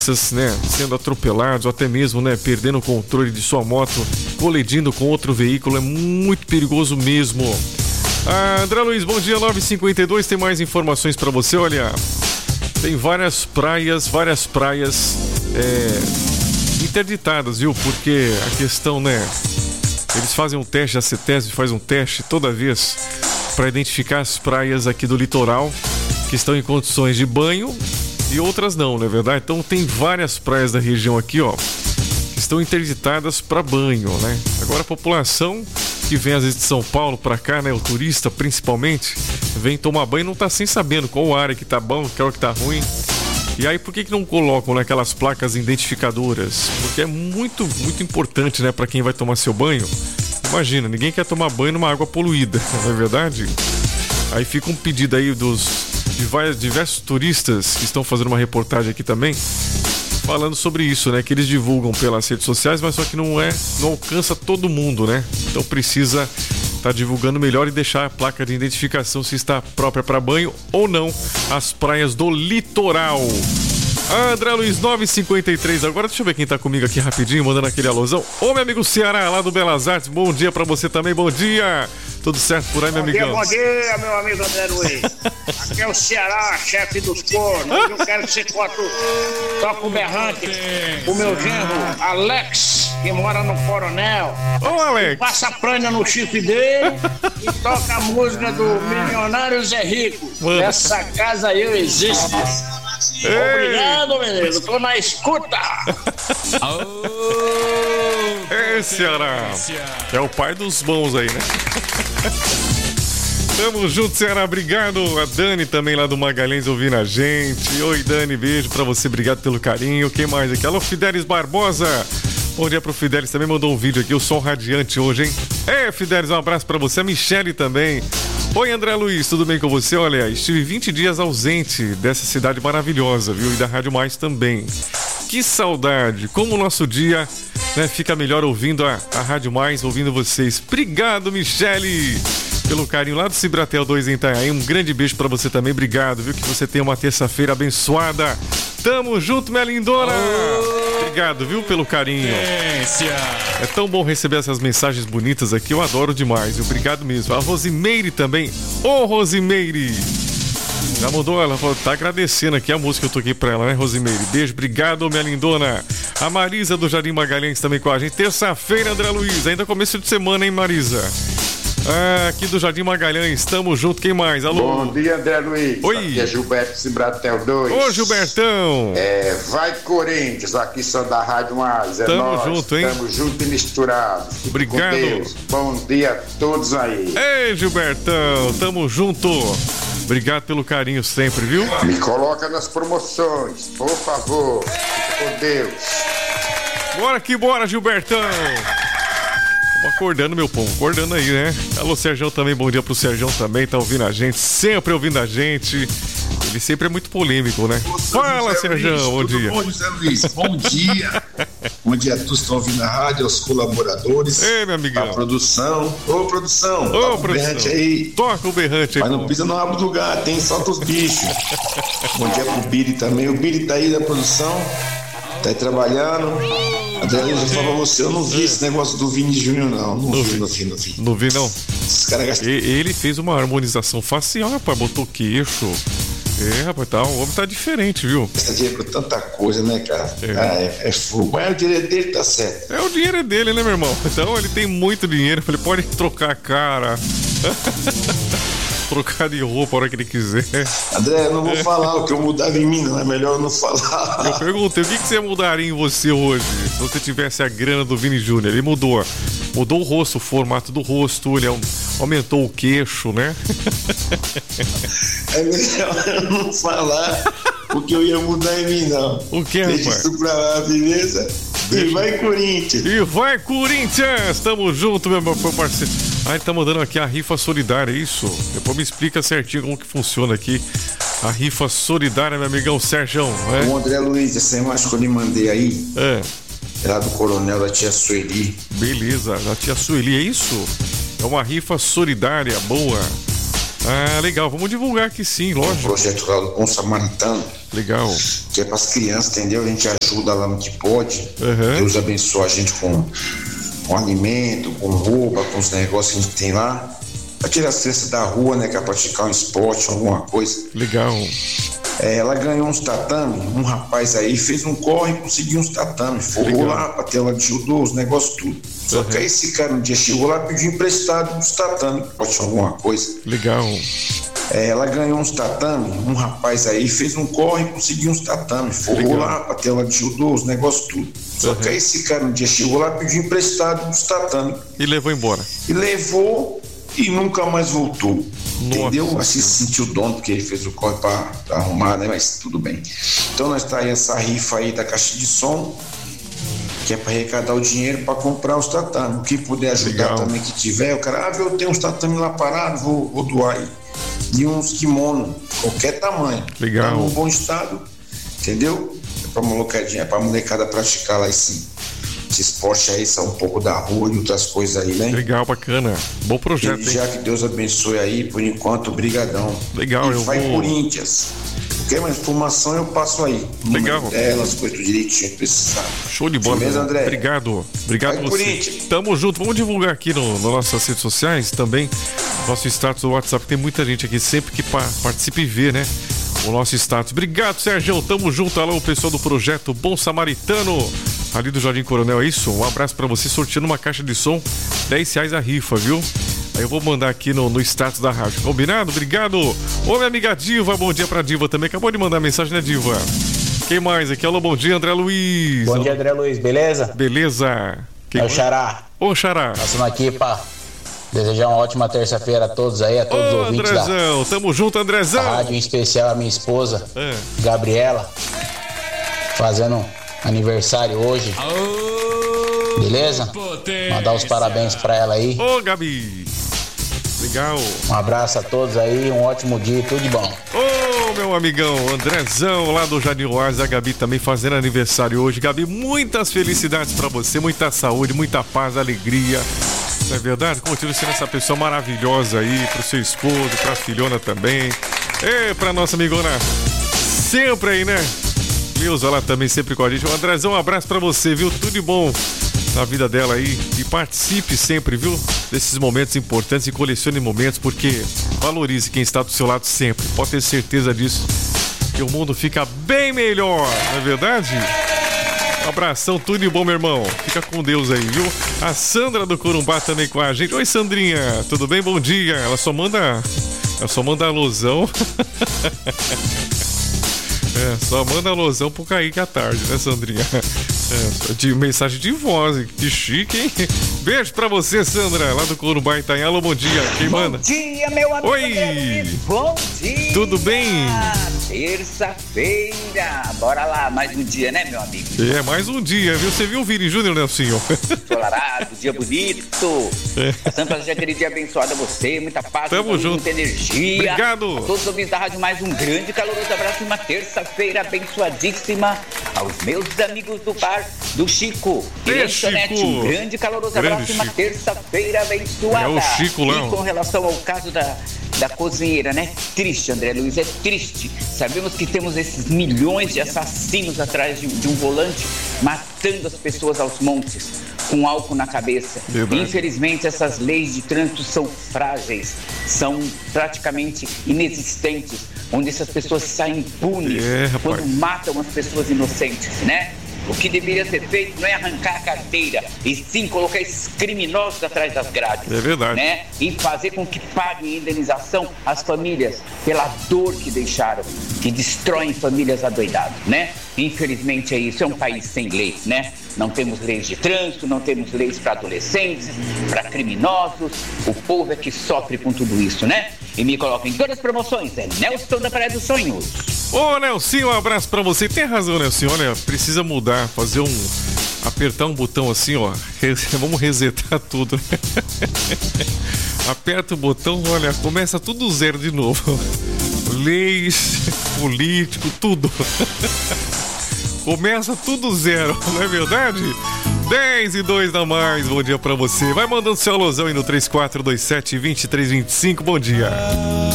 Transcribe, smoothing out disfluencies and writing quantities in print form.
né, sendo atropelados, ou até mesmo, né, perdendo o controle de sua moto, colidindo com outro veículo, é muito perigoso mesmo. André Luiz, bom dia, 9h52, tem mais informações para você. Olha, tem várias praias interditadas, viu? Porque a questão, né, eles fazem um teste, a CETESB faz um teste toda vez para identificar as praias aqui do litoral que estão em condições de banho e outras não, não é verdade? Então tem várias praias da região aqui, ó, que estão interditadas para banho, né? Agora a população que vem às vezes de São Paulo para cá, né, o turista principalmente, vem tomar banho e não tá sem sabendo qual área que tá bom, qual que tá ruim. E aí por que não colocam naquelas placas identificadoras? Porque é muito, muito importante, né, para quem vai tomar seu banho. Imagina, ninguém quer tomar banho numa água poluída, não é verdade? Aí fica um pedido aí de diversos turistas que estão fazendo uma reportagem aqui também, falando sobre isso, né? Que eles divulgam pelas redes sociais, mas só que não alcança todo mundo, né? Então precisa estar divulgando melhor e deixar a placa de identificação se está própria para banho ou não as praias do litoral. André Luiz, 9h53. Agora deixa eu ver quem tá comigo aqui rapidinho, mandando aquele alôzão. Ô, meu amigo Ceará, lá do Belas Artes, bom dia pra você também, bom dia. Tudo certo por aí, meu amigão? Bom dia, meu amigo André Luiz. Aqui é o Ceará, chefe dos cornos. Eu quero que você toque o berrante o meu genro, Alex, que mora no Coronel. Ô, Alex. Passa a pranha no chifre dele e toca a música do Milionário Zé Rico. Nessa casa eu existo. Obrigado, menino. Tô na escuta. Ceará. É o pai dos bons aí, né? Tamo junto, Ceará. Obrigado. A Dani também lá do Magalhães ouvindo a gente. Oi, Dani. Beijo pra você. Obrigado pelo carinho. Quem mais aqui? Alô, Fidelis Barbosa. Bom dia pro Fidelis. Também mandou um vídeo aqui. O sol radiante hoje, hein? Fidelis, um abraço pra você. A Michele também. Oi, André Luiz, tudo bem com você? Olha, estive 20 dias ausente dessa cidade maravilhosa, viu? E da Rádio Mais também. Que saudade! Como o nosso dia, né, fica melhor ouvindo a Rádio Mais, ouvindo vocês. Obrigado, Michele, pelo carinho lá do Cibratel 2 em Itanhaém. Um grande beijo pra você também. Obrigado, viu? Que você tenha uma terça-feira abençoada. Tamo junto, minha lindona! Obrigado, viu, pelo carinho. É tão bom receber essas mensagens bonitas aqui, eu adoro demais. Obrigado mesmo. A Rosimeire também. Ô, Rosimeire! Já mandou, ela falou, tá agradecendo aqui a música que eu toquei pra ela, né, Rosimeire? Beijo, obrigado, minha lindona. A Marisa do Jardim Magalhães também com a gente. Terça-feira, André Luiz. Ainda começo de semana, hein, Marisa? Aqui do Jardim Magalhães, tamo junto, quem mais? Alô? Bom dia, André Luiz. Oi. Aqui é Gilberto Cibratel 2. Ô, Gilbertão. Vai Corinthians, aqui são da Rádio Mais. Tamo nós, junto, hein? Tamo junto e misturado. Obrigado. Com Deus. Bom dia a todos aí. Ei, Gilbertão, tamo junto. Obrigado pelo carinho sempre, viu? Me coloca nas promoções, por favor. Fica com Deus. Bora que bora, Gilbertão. Vamos acordando, meu povo, acordando aí, né? Alô, Serjão também, bom dia pro Serjão também, tá ouvindo a gente, sempre ouvindo a gente. Ele sempre é muito polêmico, né? Fala, Serjão, bom dia. Bom, José Luiz, bom dia. Bom dia a todos que estão ouvindo a rádio, aos colaboradores. Ei, meu amigão. A produção. Ô, produção. Ô, produção. O berrante aí. Toca o berrante aí. Mas não pisa no rabo do gato, hein? Solta os bichos. Bom dia pro Biri também. O Biri tá aí da produção. Tá aí trabalhando. André, eu já falo pra você, eu não vi esse negócio do Vini Júnior, não. Não vi. Não vi, não? Esses caras gastam. Ele fez uma harmonização facial, rapaz, botou queixo. Rapaz, tá, o homem tá diferente, viu? Gasta dinheiro com tanta coisa, né, cara? É fogo. Mas o dinheiro dele, tá certo. O dinheiro dele, né, meu irmão? Então ele tem muito dinheiro, ele pode trocar a cara. Trocar de roupa a hora que ele quiser. André, eu não vou falar o que eu mudava em mim, não. É melhor eu não falar. Eu perguntei, o que você mudaria em você hoje? Se você tivesse a grana do Vini Júnior. Ele mudou o rosto, o formato do rosto, ele aumentou o queixo, né? É melhor eu não falar o que eu ia mudar em mim, não. O que, rapaz? Deixa isso pra lá, beleza? E vai Corinthians! E vai Corinthians! Tamo junto, meu parceiro. Ele tá mandando aqui a rifa solidária, é isso? Depois me explica certinho como que funciona aqui a rifa solidária, meu amigão Serjão. O André Luiz, essa imagem que eu lhe mandei aí, é lá do Coronel, da tia Sueli. Beleza, da tia Sueli, é isso? É uma rifa solidária, boa. Ah, legal. Vamos divulgar aqui sim, lógico. Um projeto lá do Bom Samaritano. Legal. Que é para as crianças, entendeu? A gente ajuda lá no que pode. Uhum. Deus abençoa a gente com alimento, com roupa, com os negócios que a gente tem lá. Para tirar as crianças da rua, né? Que é praticar um esporte, alguma coisa. Legal. Ela ganhou uns tatame, um rapaz aí fez um corre e conseguiu uns tatame, forrou lá pra tela de judô, os negócios tudo. Só que aí esse cara um dia chegou lá e pediu emprestado uns tatame, pode ser alguma coisa. Legal. Ela ganhou uns tatame, um rapaz aí fez um corre e conseguiu uns tatame, forrou lá pra tela de judô, os negócios tudo. Só que aí esse cara um dia chegou lá e pediu emprestado uns tatame. E levou embora. E levou e nunca mais voltou. Nossa. Entendeu? Assim se sentiu dono, porque ele fez o corre pra arrumar, né? Mas tudo bem. Então nós tá aí essa rifa aí da caixa de som, que é para arrecadar o dinheiro para comprar os tatames. Quem puder ajudar Legal. também, que tiver, o cara, eu tenho uns tatames lá parados, vou doar aí. E uns kimono, qualquer tamanho. Legal. Tá num bom estado, entendeu? É pra molecada praticar lá esse esporte aí, são um pouco da rua e outras coisas aí, né? Legal, bacana. Bom projeto, E já hein? que Deus abençoe aí, por enquanto, brigadão. Legal, E eu vai vou... Corinthians. Qualquer mais informação eu passo aí. Legal. Elas, coisas direitinho que precisar. Show de bola. Beleza, André? Obrigado. Obrigado Vai, você. Corinthians. Tamo junto. Vamos divulgar aqui nas nossas redes sociais também. Nosso status do WhatsApp. Tem muita gente aqui sempre que participa e vê, né? O nosso status. Obrigado, Sérgio. Tamo junto. Alô, o pessoal do projeto Bom Samaritano, ali do Jardim Coronel. É isso? Um abraço pra você. Sorteando uma caixa de som. R$10 a rifa, viu? Aí eu vou mandar aqui no status da rádio. Combinado? Obrigado. Ô, minha amiga Diva. Bom dia pra Diva também. Acabou de mandar mensagem, né, Diva? Quem mais aqui? Alô, bom dia, André Luiz. Bom dia, André Luiz, beleza? Beleza. É o Xará. Ô, Xará. Passando aqui pra desejar uma ótima terça-feira a todos aí, a todos os Ô, ouvintes Andrezão. Tamo junto, da Andrezão. rádio, em especial a minha esposa, Gabriela, fazendo aniversário hoje. Beleza? Mandar os parabéns pra ela aí. Ô, Gabi. Legal. Um abraço a todos aí, um ótimo dia, tudo de bom. Ô, meu amigão Andrezão, lá do Jardim Oasis, a Gabi também fazendo aniversário hoje. Gabi, muitas felicidades pra você, muita saúde, muita paz, alegria. Não é verdade? Continue sendo essa pessoa maravilhosa aí, pro seu esposo, pra filhona também. E pra nossa amigona, sempre aí, né? Neuza lá também, sempre com a gente. Andrezão, um abraço pra você, viu? Tudo de bom na vida dela aí. E participe sempre, viu? Desses momentos importantes e colecione momentos, porque valorize quem está do seu lado sempre. Pode ter certeza disso, que o mundo fica bem melhor, não é verdade? Um abração, tudo de bom, meu irmão. Fica com Deus aí, viu? A Sandra do Corumbá também com a gente. Oi, Sandrinha, tudo bem? Bom dia. Ela só manda alusão. Só manda alusão pro Kaique à tarde, né, Sandrinha? De mensagem de voz, que chique, hein? Beijo pra você, Sandra, lá do Corumbá, Itanha. Alô, bom dia, quem manda? Bom dia, meu amigo. Oi! Bom dia! Tudo bem? Terça-feira, bora lá, mais um dia, né, meu amigo? Mais um dia, viu? Você viu o Vini Júnior, Nelsinho? Ensolarado, dia bonito. Passando pra desejar aquele dia abençoado a você, muita paz, Tamo junto. muita energia. Obrigado. A todos os ouvintes da rádio, mais um grande e caloroso abraço, uma terça-feira abençoadíssima aos meus amigos do bar do Chico. Ei, Lanchonete, Chico. um grande e caloroso Grande abraço, uma Chico. terça-feira abençoada. É o Chico lá, E com relação ao caso da cozinheira, né? Triste, André Luiz, é triste. Sabemos que temos esses milhões de assassinos atrás de um volante, matando as pessoas aos montes, com álcool na cabeça. Verdade. Infelizmente, essas leis de trânsito são frágeis, são praticamente inexistentes, onde essas pessoas saem impunes rapaz. quando matam as pessoas inocentes, né? O que deveria ser feito não é arrancar a carteira, e sim colocar esses criminosos atrás das grades. É verdade. Né? E fazer com que paguem indenização às famílias pela dor que deixaram, que destroem famílias adoidadas, né? Infelizmente é isso, é um país sem leis, né? Não temos leis de trânsito, não temos leis para adolescentes, para criminosos. O povo é que sofre com tudo isso, né? E me coloca em todas as promoções, é Nelson da Praia dos Sonhos. Ô, Nelsinho, um abraço pra você. Tem razão, Nelsinho, olha, precisa mudar, apertar um botão assim, ó. Vamos resetar tudo. Aperta o botão, olha, começa tudo zero de novo. Leis, político, tudo. Começa tudo zero, não é verdade? 10:02 da mais, bom dia pra você. Vai mandando seu alusão aí no 3427-2325, bom dia.